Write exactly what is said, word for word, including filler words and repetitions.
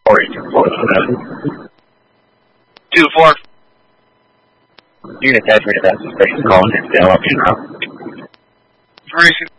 Two four. Unit attachment to that space calling it down up to now. Information.